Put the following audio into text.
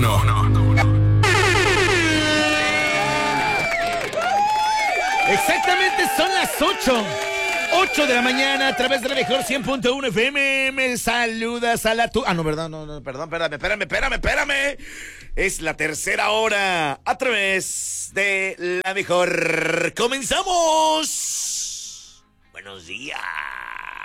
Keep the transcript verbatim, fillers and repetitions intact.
Exactamente, son las ocho. ocho de la mañana a través de la mejor cien punto uno F M. Me saludas a la tu... Ah, no, verdad, no, no, perdón, espérame, espérame, espérame, espérame. Es la tercera hora a través de la mejor. ¡Comenzamos! Buenos días.